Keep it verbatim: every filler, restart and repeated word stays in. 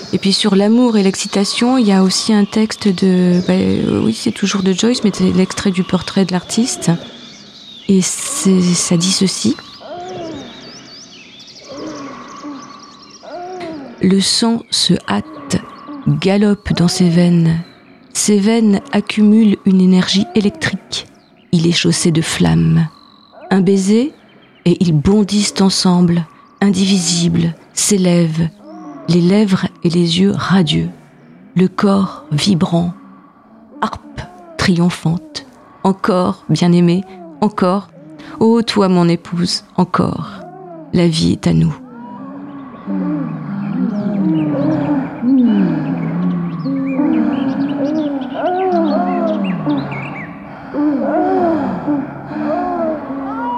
Et puis sur l'amour et l'excitation, il y a aussi un texte de... Bah, oui, c'est toujours de Joyce, mais c'est l'extrait du portrait de l'artiste. Et c'est, ça dit ceci. Le sang se hâte, galope dans ses veines. Ses veines accumulent une énergie électrique. Il est chaussé de flammes. Un baiser, et ils bondissent ensemble, indivisibles, s'élèvent, les lèvres et les yeux radieux, le corps vibrant, harpe triomphante. Encore, bien-aimé, encore, ô toi mon épouse, encore, la vie est à nous.